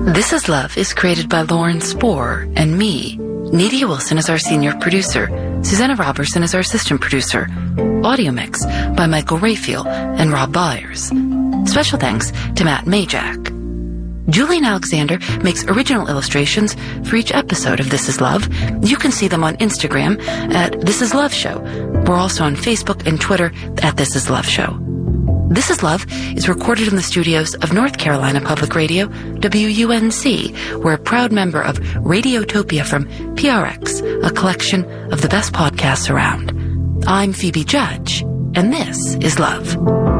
This Is Love is created by Lauren Spohr and me. Nadia Wilson is our senior producer. Susanna Robertson is our assistant producer. Audio mix by Michael Rayfield and Rob Byers. Special thanks to Matt Majak. Julian Alexander makes original illustrations for each episode of This Is Love. You can see them on Instagram at This Is Love Show. We're also on Facebook and Twitter at This Is Love Show. This Is Love is recorded in the studios of North Carolina Public Radio, WUNC. We're a proud member of Radiotopia from PRX, a collection of the best podcasts around. I'm Phoebe Judge, and this is Love.